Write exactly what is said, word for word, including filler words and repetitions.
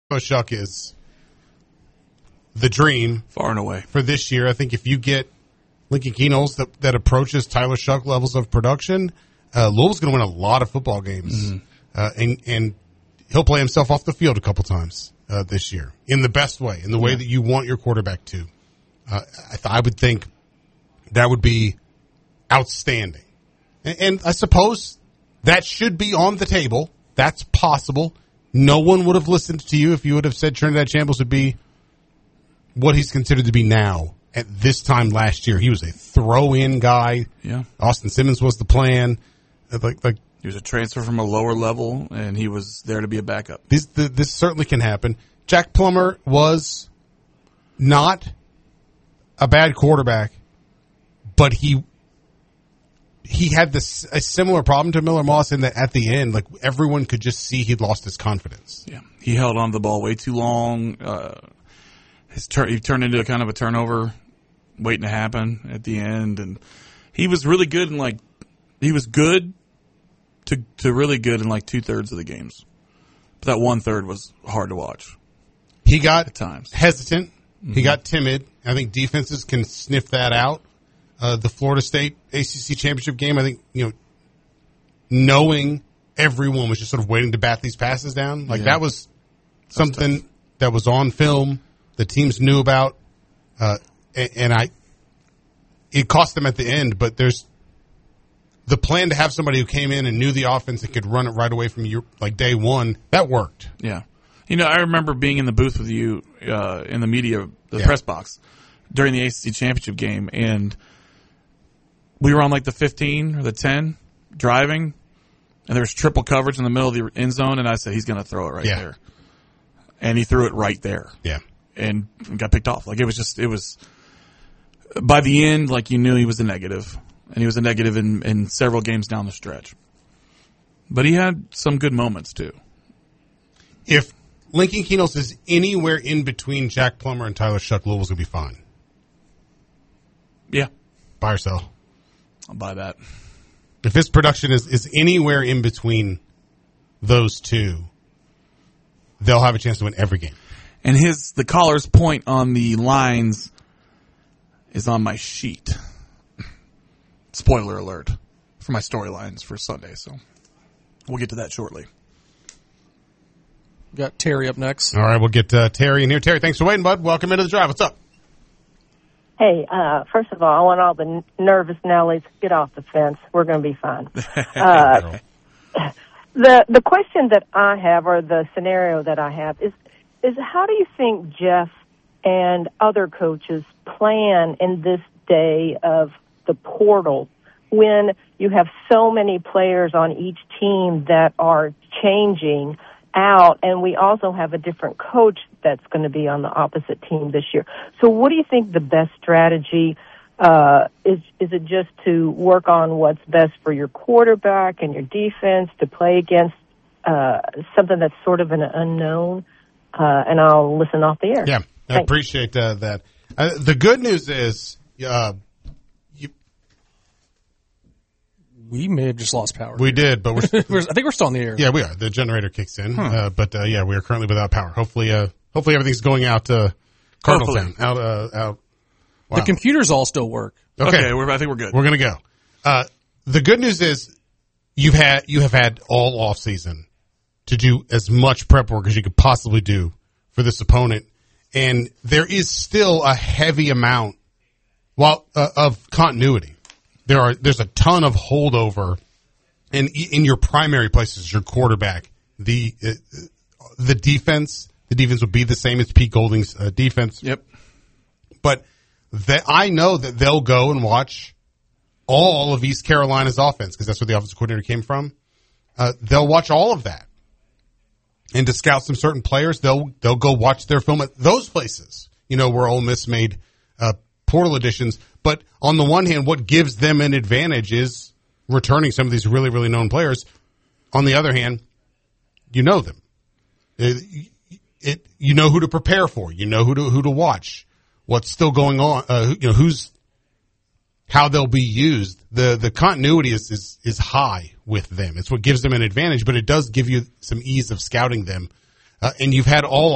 Shuck is the dream far and away for this year. I think if you get Lincoln Kenols that, that approaches Tyler Shuck levels of production, uh, Louisville's going to win a lot of football games, mm-hmm. uh, and and he'll play himself off the field a couple times uh, this year in the best way, in the way yeah. that you want your quarterback to. Uh, I, th- I would think that would be outstanding, and, and I suppose that should be on the table. That's possible. No one would have listened to you if you would have said Trinidad Chambliss would be what he's considered to be now. At this time last year, he was a throw-in guy. Yeah, Austin Simmons was the plan. Like, like he was a transfer from a lower level, and he was there to be a backup. This, the, this certainly can happen. Jack Plummer was not a bad quarterback, but he he had this a similar problem to Miller Moss in that at the end, like everyone could just see he'd lost his confidence. Yeah, he held on to the ball way too long. Uh, his turn, he turned into a kind of a turnover waiting to happen at the end, and he was really good in like he was good to to really good in like two thirds of the games, but that one third was hard to watch. He got at times hesitant. Mm-hmm. He got timid. I think defenses can sniff that out. Uh, the Florida State A C C championship game, I think, you know, knowing everyone was just sort of waiting to bat these passes down, like yeah. that was something that was, that was on film. The teams knew about, uh, and, and I, it cost them at the end. But there's the plan to have somebody who came in and knew the offense and could run it right away from you, like day one. That worked. Yeah, you know, I remember being in the booth with you uh, in the media, the yeah. press box during the A C C championship game, and we were on like the fifteen or the ten driving, and there was triple coverage in the middle of the end zone, and I said, he's going to throw it right yeah. there. And he threw it right there. Yeah. And got picked off. Like it was just, it was, by the end, like you knew he was a negative. And he was a negative in, in several games down the stretch. But he had some good moments too. If Lincoln Kenols is anywhere in between Jack Plummer and Tyler Shuck, Louisville's going to be fine. Yeah. Buy or sell? I'll buy that. If his production is, is anywhere in between those two, they'll have a chance to win every game. And his the caller's point on the lines is on my sheet. Spoiler alert for my storylines for Sunday, so we'll get to that shortly. We got Terry up next. All right, we'll get uh, Terry in here. Terry, thanks for waiting, bud. Welcome into the drive. What's up? Hey, uh, first of all, I want all the n- nervous Nellies to get off the fence. We're going to be fine. Uh, the the question that I have, or the scenario that I have, is is how do you think Jeff and other coaches plan in this day of the portal when you have so many players on each team that are changing out, and we also have a different coach that's going to be on the opposite team this year. So what do you think the best strategy uh, is? Is it just to work on what's best for your quarterback and your defense to play against uh, something that's sort of an unknown? Uh, and I'll listen off the air. Yeah, I Thanks. appreciate uh, that. Uh, the good news is uh, you, we may have just lost power. We did, but we're, we're I think we're still on the air. Yeah, we are. The generator kicks in, huh. uh, but uh, yeah, we are currently without power. Hopefully, uh, hopefully everything's going out to Cardinal Town. Out, uh, out. Wow. The computers all still work. Okay, okay we're, I think we're good. We're gonna go. Uh, the good news is you've had you have had all off season to do as much prep work as you could possibly do for this opponent, and there is still a heavy amount, well, uh, of continuity. There are there's a ton of holdover, and in your primary places, your quarterback, the uh, the defense, the defense will be the same as Pete Golding's uh, defense. Yep. But that I know that they'll go and watch all of East Carolina's offense because that's where the offensive coordinator came from. Uh, they'll watch all of that, and to scout some certain players, they'll they'll go watch their film at those places. You know where Ole Miss made uh, portal additions. But on the one hand, what gives them an advantage is returning some of these really, really known players. On the other hand, you know them. It, it, you know who to prepare for. You know who to who to watch. What's still going on? Uh, you know who's how they'll be used. The the continuity is, is is high with them. It's what gives them an advantage, but it does give you some ease of scouting them. Uh, and you've had all